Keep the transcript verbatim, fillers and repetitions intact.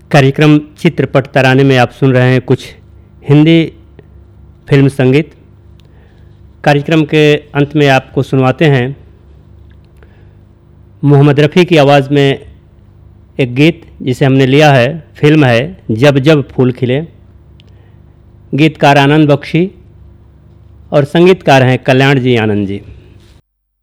कार्यक्रम चित्रपट तराने में आप सुन रहे हैं कुछ हिंदी फिल्म संगीत। कार्यक्रम के अंत में आपको सुनवाते हैं मोहम्मद रफ़ी की आवाज़ में एक गीत जिसे हमने लिया है, फिल्म है जब जब फूल खिले। गीतकार आनंद बख्शी और संगीतकार हैं कल्याण जी आनंद जी।